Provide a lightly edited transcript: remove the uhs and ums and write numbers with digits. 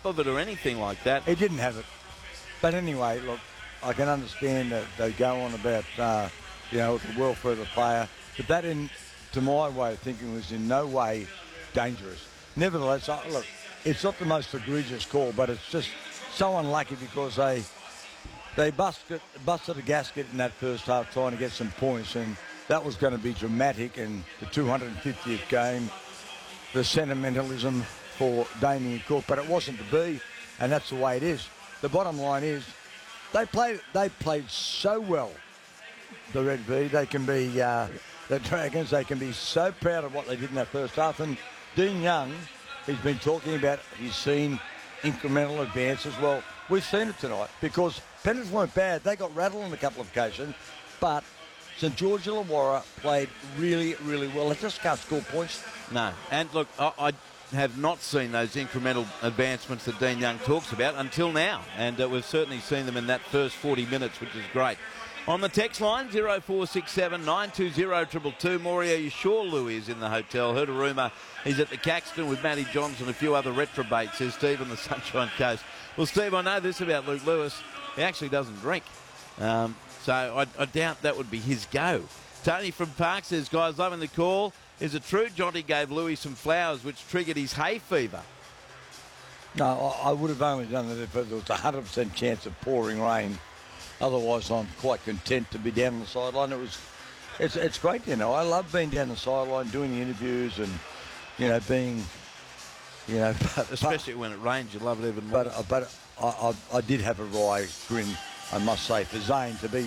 of it or anything like that. He didn't have it. But anyway, look, I can understand that they go on about, the welfare of the player. But that, to my way of thinking, was in no way dangerous. Nevertheless, look, it's not the most egregious call, but it's just so unlucky because they busted a gasket in that first half trying to get some points, and that was going to be dramatic. And the 250th game, the sentimentalism for Damien Cook, but it wasn't to be, and that's the way it is. The bottom line is they played so well, the Red V. They can be, the Dragons, they can be so proud of what they did in that first half. And Dean Young, he's been talking about, he's seen incremental advances. Well, we've seen it tonight because Penrith weren't bad. They got rattled on a couple of occasions, but St George Illawarra played really, really well. They just can't score points. No. And look, I have not seen those incremental advancements that Dean Young talks about until now. And we've certainly seen them in that first 40 minutes, which is great. On the text line, 0467 920 222. Maury, are you sure Louis is in the hotel? Heard a rumour he's at the Caxton with Matty Johns and a few other retrobates, says Steve on the Sunshine Coast. Well, Steve, I know this about Luke Lewis. He actually doesn't drink. So I doubt that would be his go. Tony from Park says, guys, loving the call. Is it true Johnny gave Louis some flowers which triggered his hay fever? No, I would have only done it if there was a 100% chance of pouring rain. Otherwise, I'm quite content to be down on the sideline. It's great, I love being down the sideline, doing the interviews and, being, Especially when it rains, you love it even more. But I did have a wry grin, I must say, for Zane to be